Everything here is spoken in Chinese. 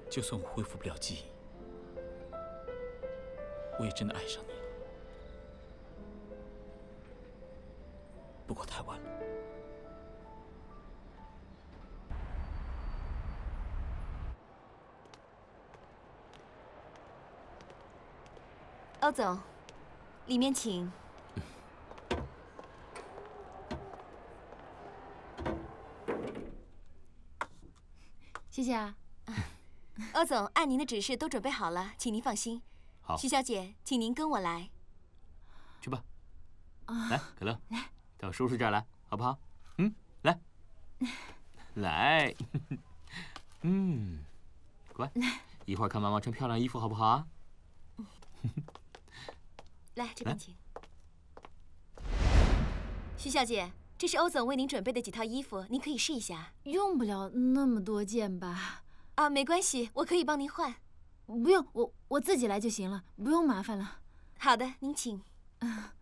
就算我恢复不了记忆，我也真的爱上你了。不过太晚了。 欧总，里面请。 谢谢啊。 欧总，按您的指示都准备好了，请您放心。 好， 徐小姐，请您跟我来。 去吧。来，可乐，到叔叔这儿来，好不好？来，来，乖，一会儿看妈妈穿漂亮衣服，好不好啊？ 来，这边请。徐小姐，这是欧总为您准备的几套衣服，您可以试一下。 用不了那么多件吧？ 啊，没关系，我可以帮您换。 不用，我自己来就行了，不用麻烦了。 好的，您请。